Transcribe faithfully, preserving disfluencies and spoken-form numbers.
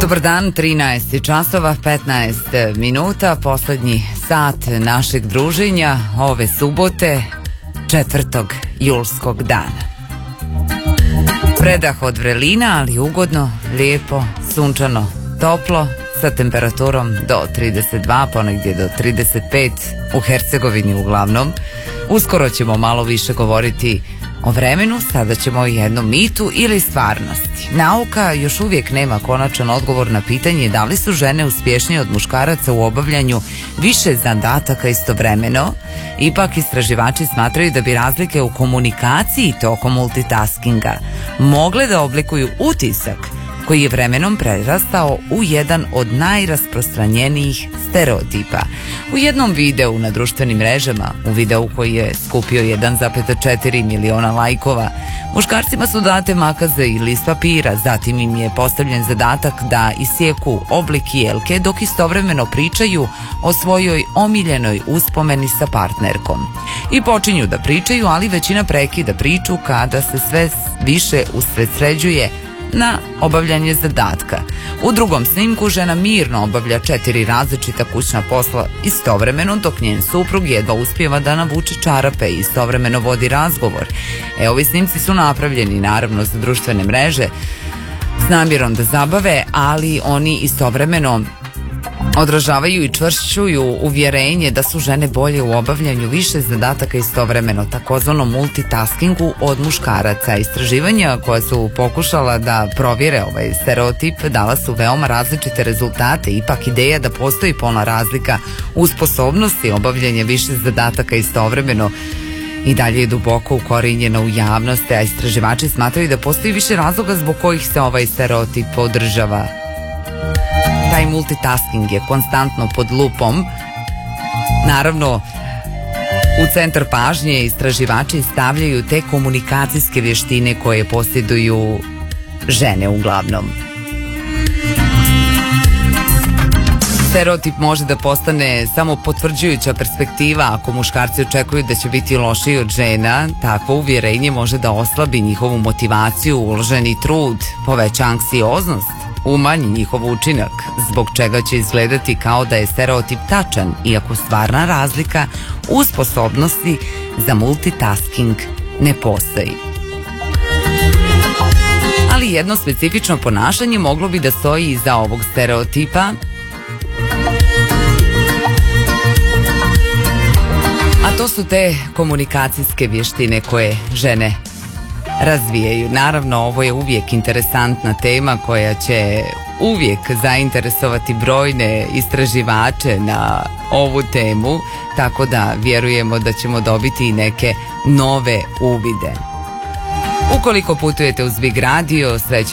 Dobar dan, trinaest časova, petnaest minuta, poslednji sat našeg druženja ove subote, četvrtog julskog dana. Predah od vrelina, ali ugodno, lijepo, sunčano, toplo, sa temperaturom do trideset dva, ponegdje do trideset pet, u Hercegovini uglavnom. Uskoro ćemo malo više govoriti o vremenu, sada ćemo o jednom mitu ili stvarnosti. Nauka još uvijek nema konačan odgovor na pitanje da li su žene uspješnije od muškaraca u obavljanju više zadataka istovremeno. Ipak istraživači smatraju da bi razlike u komunikaciji tokom multitaskinga mogle da oblikuju utisak koji je vremenom prerastao u jedan od najrasprostranjenijih stereotipa. U jednom videu na društvenim mrežama, u videu koji je skupio jedan zarez četiri miliona lajkova, muškarcima su date makaze i list papira, zatim im je postavljen zadatak da isjeku oblik jelke dok istovremeno pričaju o svojoj omiljenoj uspomeni sa partnerkom. I počinju da pričaju, ali većina prekida priču kada se sve više usredsređuje na obavljanje zadatka. U drugom snimku žena mirno obavlja četiri različita kućna posla istovremeno, dok njen suprug jedva uspijeva da navuče čarape i istovremeno vodi razgovor. E, ovi snimci su napravljeni naravno za društvene mreže s namjerom da zabave, ali oni istovremeno odražavaju i čvršćuju uvjerenje da su žene bolje u obavljanju više zadataka istovremeno, takozvanom multitaskingu, od muškaraca. Istraživanja koja su pokušala da provjere ovaj stereotip dala su veoma različite rezultate. Ipak ideja da postoji polna razlika u sposobnosti obavljanja više zadataka istovremeno i dalje je duboko ukorijenjena u javnosti, a istraživači smatraju da postoji više razloga zbog kojih se ovaj stereotip održava. Taj multitasking je konstantno pod lupom. Naravno, u centar pažnje istraživači stavljaju te komunikacijske vještine koje posjeduju žene uglavnom. Stereotip može da postane samo potvrđujuća perspektiva ako muškarci očekuju da će biti lošiji od žena. Takvo uvjerenje može da oslabi njihovu motivaciju, uloženi trud, poveća anksioznost, umanji njihov učinak, zbog čega će izgledati kao da je stereotip tačan, iako stvarna razlika u sposobnosti za multitasking ne postoji. Ali jedno specifično ponašanje moglo bi da stoji iza ovog stereotipa, a to su te komunikacijske vještine koje žene razvijaju. Naravno, ovo je uvijek interesantna tema koja će uvijek zainteresovati brojne istraživače na ovu temu, tako da vjerujemo da ćemo dobiti i neke nove uvide. Ukoliko putujete uz Big Radio, sreće